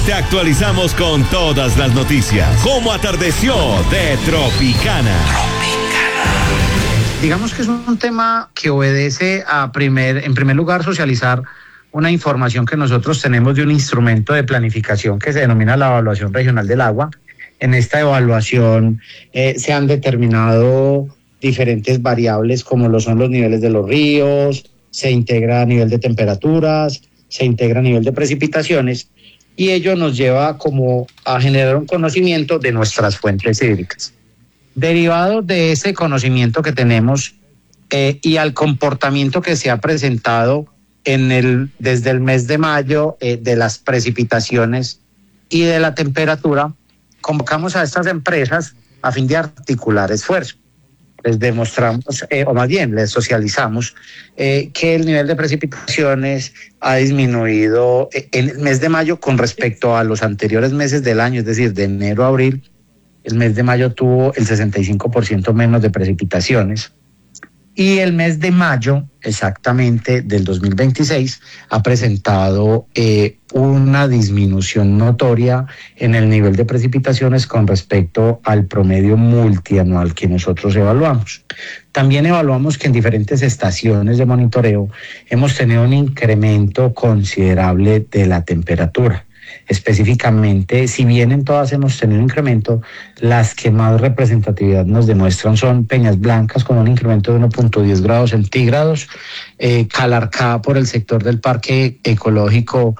te actualizamos con todas las noticias. Cómo atardeció de Tropicana. Digamos que es un tema que obedece a en primer lugar, socializar una información que nosotros tenemos de un instrumento de planificación que se denomina la Evaluación Regional del Agua. En esta evaluación se han determinado diferentes variables como lo son los niveles de los ríos, se integra a nivel de temperaturas, se integra a nivel de precipitaciones, y ello nos lleva como a generar un conocimiento de nuestras fuentes hídricas. Derivado de ese conocimiento que tenemos y al comportamiento que se ha presentado desde el mes de mayo de las precipitaciones y de la temperatura, convocamos a estas empresas a fin de articular esfuerzos. Les demostramos, o más bien les socializamos, que el nivel de precipitaciones ha disminuido en el mes de mayo con respecto a los anteriores meses del año, es decir, de enero a abril. El mes de mayo tuvo el 65% menos de precipitaciones. Y el mes de mayo, exactamente, del 2026, ha presentado una disminución notoria en el nivel de precipitaciones con respecto al promedio multianual que nosotros evaluamos. También evaluamos que en diferentes estaciones de monitoreo hemos tenido un incremento considerable de la temperatura. Específicamente, si bien en todas hemos tenido un incremento, las que más representatividad nos demuestran son Peñas Blancas con un incremento de 1.10 grados centígrados, Calarcá por el sector del Parque Ecológico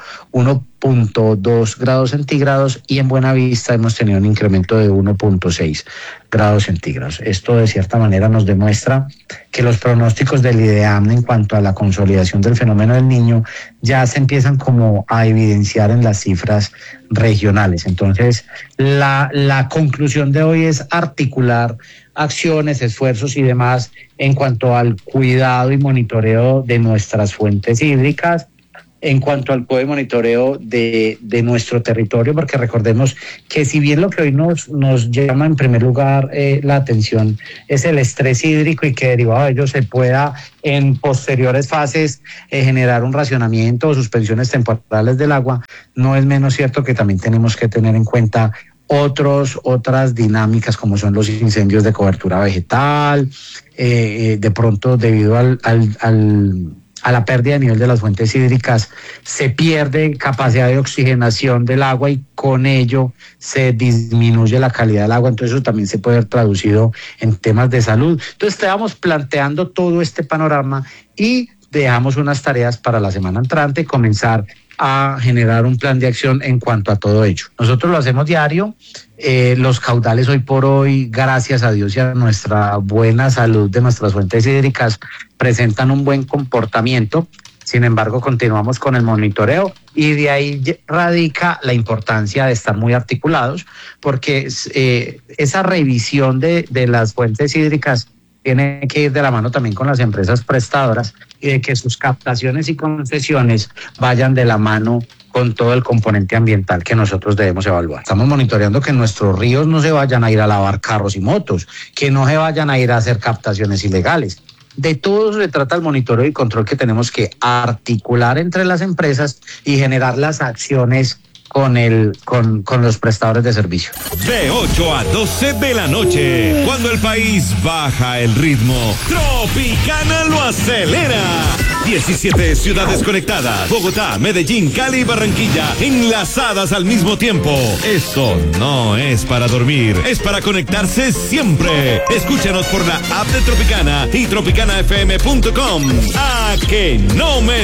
1.2 grados centígrados, y en Buenavista hemos tenido un incremento de 1.6 grados centígrados. Esto de cierta manera nos demuestra que los pronósticos del IDEAM en cuanto a la consolidación del fenómeno del Niño ya se empiezan como a evidenciar en las cifras regionales. Entonces, la conclusión de hoy es articular acciones, esfuerzos y demás en cuanto al cuidado y monitoreo de nuestras fuentes hídricas, en cuanto al cuidado y monitoreo de nuestro territorio, porque recordemos que si bien lo que hoy nos llama en primer lugar la atención es el estrés hídrico y que derivado de ello se pueda en posteriores fases generar un racionamiento o suspensiones temporales del agua, no es menos cierto que también tenemos que tener en cuenta otras dinámicas como son los incendios de cobertura vegetal, de pronto debido a la pérdida de nivel de las fuentes hídricas se pierde capacidad de oxigenación del agua y con ello se disminuye la calidad del agua. Entonces eso también se puede ver traducido en temas de salud. Entonces estábamos planteando todo este panorama y dejamos unas tareas para la semana entrante, comenzar a generar un plan de acción en cuanto a todo ello. Nosotros lo hacemos diario. Los caudales hoy por hoy, gracias a Dios y a nuestra buena salud de nuestras fuentes hídricas, presentan un buen comportamiento. Sin embargo, continuamos con el monitoreo y de ahí radica la importancia de estar muy articulados, porque esa revisión de las fuentes hídricas tiene que ir de la mano también con las empresas prestadoras y de que sus captaciones y concesiones vayan de la mano con todo el componente ambiental que nosotros debemos evaluar. Estamos monitoreando que nuestros ríos no se vayan a ir a lavar carros y motos, que no se vayan a ir a hacer captaciones ilegales. De todo se trata el monitoreo y control que tenemos que articular entre las empresas y generar las acciones con los prestadores de servicio. De 8 a 12 de la noche, cuando el país baja el ritmo, Tropicana lo acelera. 17 ciudades conectadas, Bogotá, Medellín, Cali y Barranquilla, enlazadas al mismo tiempo. Esto no es para dormir, es para conectarse siempre. Escúchanos por la app de Tropicana y tropicanafm.com. ¡A que no me